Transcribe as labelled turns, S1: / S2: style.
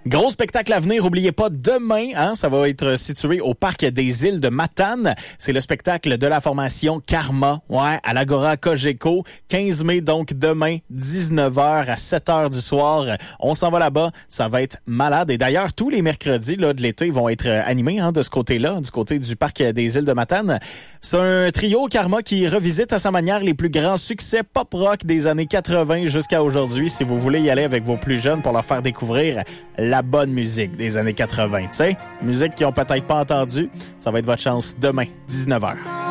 S1: Gros spectacle à venir, oubliez pas, demain, ça va être situé au Parc des Îles de Matane. C'est le spectacle de la formation Karma, à l'Agora Cogeco. 15 mai, donc demain, 19h à 7h du soir. On s'en va là-bas, ça va être malade. Et d'ailleurs, tous les mercredis là, de l'été vont être animés de ce côté-là, du côté du Parc des Îles de Matane. C'est un trio Karma qui revisite à sa manière les plus grands succès pop-rock des années 80 jusqu'à aujourd'hui. Si vous voulez y aller avec vos plus jeunes pour leur faire découvrir la bonne musique des années 80, tu sais, musique qu'ils ont peut-être pas entendue, ça va être votre chance demain, 19h.